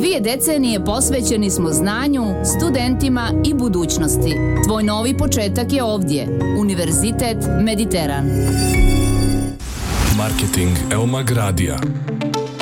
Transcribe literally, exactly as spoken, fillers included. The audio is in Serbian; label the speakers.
Speaker 1: Dvije decenije posvećeni smo znanju, studentima i budućnosti. Tvoj novi početak je ovdje. Univerzitet Mediteran.
Speaker 2: Marketing Eumag Radija.